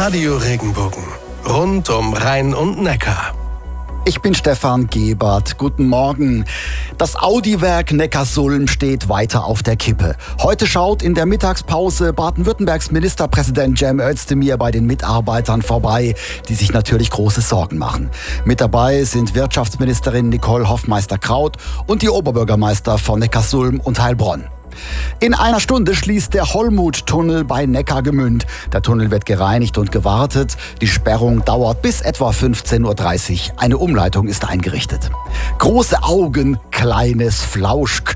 Radio Regenbogen. Rund um Rhein und Neckar. Ich bin Stefan Gebert. Guten Morgen. Das Audi-Werk Neckarsulm steht weiter auf der Kippe. Heute schaut in der Mittagspause Baden-Württembergs Ministerpräsident Cem Özdemir bei den Mitarbeitern vorbei, die sich natürlich große Sorgen machen. Mit dabei sind Wirtschaftsministerin Nicole Hoffmeister-Kraut und die Oberbürgermeister von Neckarsulm und Heilbronn. In einer Stunde schließt der Hollmut-Tunnel bei Neckargemünd. Der Tunnel wird gereinigt und gewartet. Die Sperrung dauert bis etwa 15:30 Uhr. Eine Umleitung ist eingerichtet. Große Augen, kleines Flausch.